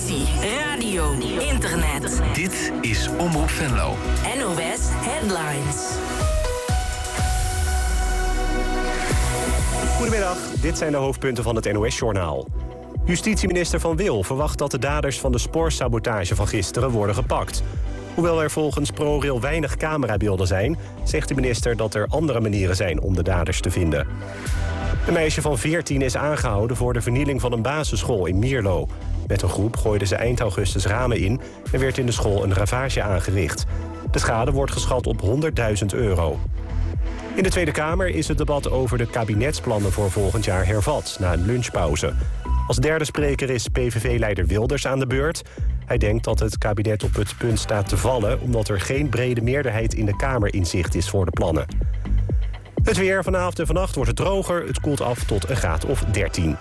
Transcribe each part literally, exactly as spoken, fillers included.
televisie, radio, internet. Dit is Omroep Venlo. N O S Headlines. Goedemiddag, dit zijn de hoofdpunten van het N O S-journaal. Justitieminister Van Wil verwacht dat de daders van de spoorsabotage van gisteren worden gepakt. Hoewel er volgens ProRail weinig camerabeelden zijn, zegt de minister dat er andere manieren zijn om de daders te vinden. Een meisje van veertien is aangehouden voor de vernieling van een basisschool in Mierlo. Met een groep gooiden ze eind augustus ramen in en werd in de school een ravage aangericht. De schade wordt geschat op honderdduizend euro. In de Tweede Kamer is het debat over de kabinetsplannen voor volgend jaar hervat, na een lunchpauze. Als derde spreker is P V V-leider Wilders aan de beurt. Hij denkt dat het kabinet op het punt staat te vallen, omdat er geen brede meerderheid in de Kamer in zicht is voor de plannen. Het weer vanavond en vannacht wordt het droger. Het koelt af tot een graad of dertien.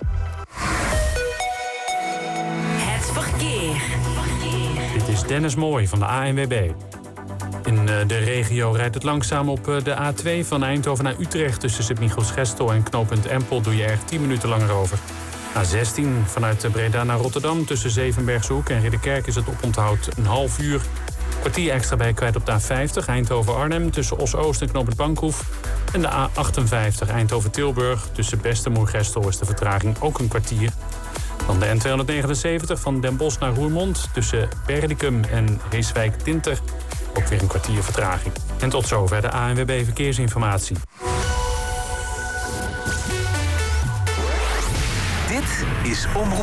Het verkeer. Dit is Dennis Mooij van de A N W B. In de regio rijdt het langzaam op de A twee van Eindhoven naar Utrecht. Tussen Sint-Michiels-Gestel en knooppunt Empel doe je er tien minuten langer over. A zestien vanuit Breda naar Rotterdam. Tussen Zevenbergshoek en Ridderkerk is het oponthoud een half uur. Kwartier extra bij kwijt op de A vijftig Eindhoven-Arnhem. Tussen Os-Oost en knooppunt Bankhoef. En de A achtenvijftig Eindhoven-Tilburg. Tussen Bestemoer-Gestel is de vertraging ook een kwartier. Dan de N tweehonderdnegenenzeventig van Den Bosch naar Roermond. Tussen Berdicum en Heeswijk-Dinter. Ook weer een kwartier vertraging. En tot zover de A N W B Verkeersinformatie. Dit is Omroep